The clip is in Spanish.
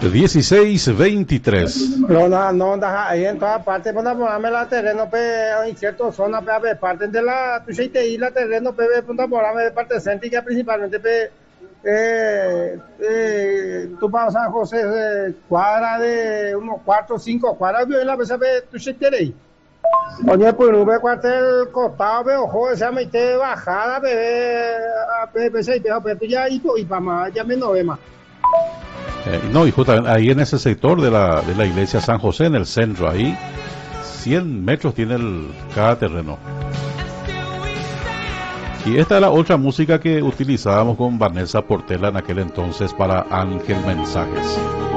16:23. No, ahí en todas partes, pues, ponerme la terreno, en ciertas zonas, parte de la tuya y la terreno, ponerme de parte céntrica principalmente, tú vas a San José, cuadra de unos 4 o 5 cuadras, en la mesa, tú se ahí. Oye, pues nube cuartel costado, ojo, esa mete bajada, pero tú ya y para más, ya me no ve más. No, y justamente ahí en ese sector de la iglesia San José, en el centro, ahí 100 metros tiene cada terreno. Y esta es la otra música que utilizábamos con Vanessa Portela en aquel entonces para Ángel Mensajes.